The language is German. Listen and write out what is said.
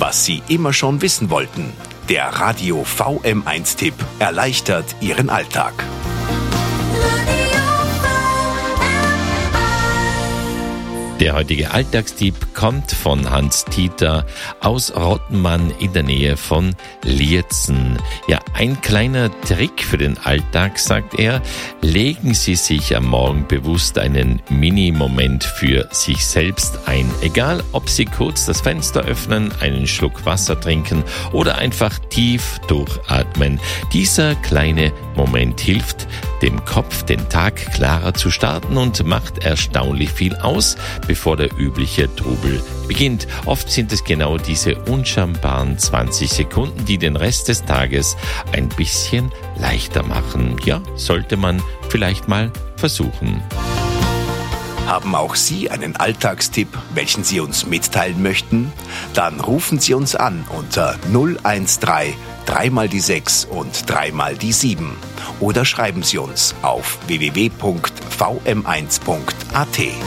was Sie immer schon wissen wollten. Der Radio VM1-Tipp erleichtert Ihren Alltag. Der heutige Alltagstipp kommt von Hans-Dieter aus Rottenmann in der Nähe von Lierzen. Ja, ein kleiner Trick für den Alltag, sagt er. Legen Sie sich am Morgen bewusst einen Mini-Moment für sich selbst ein. Egal, ob Sie kurz das Fenster öffnen, einen Schluck Wasser trinken oder einfach tief durchatmen. Dieser kleine Moment hilft, dem Kopf den Tag klarer zu starten und macht erstaunlich viel aus, bevor der übliche Trubel beginnt. Oft sind es genau diese unschambaren 20 Sekunden, die den Rest des Tages ein bisschen leichter machen. Ja, sollte man vielleicht mal versuchen. Haben auch Sie einen Alltagstipp, welchen Sie uns mitteilen möchten? Dann rufen Sie uns an unter 013 3 mal die 6 und 3 mal die 7 oder schreiben Sie uns auf www.vm1.at.